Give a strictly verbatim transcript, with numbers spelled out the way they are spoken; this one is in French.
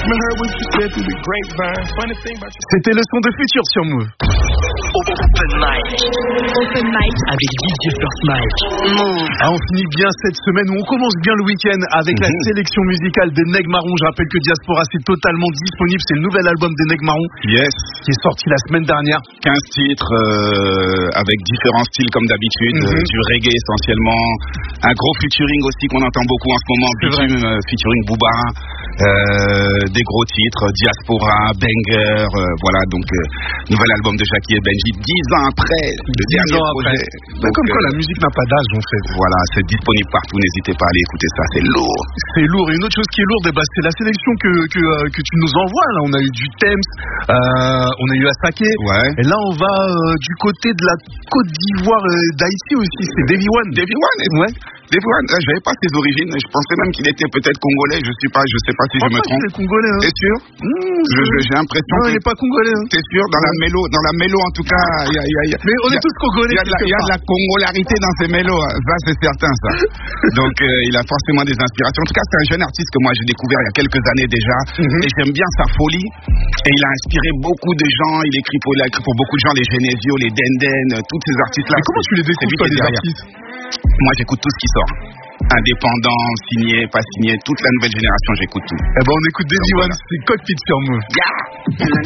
C'était le son de Future sur Move. Open mic. Open mic Avec D J First Mike. Move. Ah, on finit bien cette semaine, où on commence bien le week-end avec mm-hmm. la sélection musicale des Nègres Marrons. Je rappelle que Diaspora, c'est totalement disponible. C'est le nouvel album des Nègres Marrons. Yes. Qui est sorti la semaine dernière. quinze titres euh, avec différents styles comme d'habitude. Mm-hmm. euh, du reggae essentiellement. Un gros featuring aussi qu'on entend beaucoup en ce moment. Bitume, euh, featuring Booba. Euh, des gros titres, Diaspora, Banger, euh, voilà, donc euh, nouvel album de Jackie et Benji, dix ans après le dernier projet. Donc, comme euh, quoi la musique n'a pas d'âge en fait. Voilà, c'est disponible partout, n'hésitez pas à aller écouter ça, c'est lourd. C'est lourd, et une autre chose qui est lourde, eh ben, c'est la sélection que, que, euh, que tu nous envoies, là on a eu du Thames, euh, on a eu Asake, ouais. Et là on va euh, du côté de la Côte d'Ivoire, euh, d'Haïti aussi, c'est Davy One. Davy One, ouais. Davy One, je n'avais pas ses origines, je pensais même qu'il était peut-être congolais, je sais pas, je sais pas si je me trompe. C'est congolais, hein. T'es sûr? Mmh, je, je, J'ai l'impression non, que... il n'est pas congolais. Hein. T'es sûr? Dans la mélo, dans la mélo en tout cas, il y a, y a, y a... Mais on est tous congolais. Il y, y a de la congolarité dans ces mélos, ça c'est certain ça. Donc euh, il a forcément des inspirations. En tout cas, c'est un jeune artiste que moi j'ai découvert il y a quelques années déjà, mm-hmm. et j'aime bien sa folie. Et il a inspiré beaucoup de gens. Il écrit pour, il a écrit pour beaucoup de gens, les Genesio, les Denden, tous ces artistes-là. Mais comment tu les découvres toi, les artistes? Moi j'écoute tout ce qui sort. Indépendant, signé, pas signé, toute la nouvelle génération, j'écoute tout. Eh ben on écoute Davy One, c'est Cockpit sur Move. Yeah.